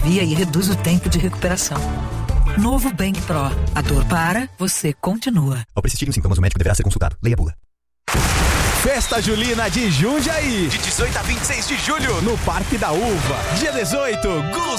alivia e reduz o tempo de recuperação. Novo Bank Pro. A dor para, você continua. Ao persistirem os sintomas, o médico deverá ser consultado. Leia a bula. Festa Julina de Jundiaí. De 18 a 26 de julho. No Parque da Uva. Dia 18,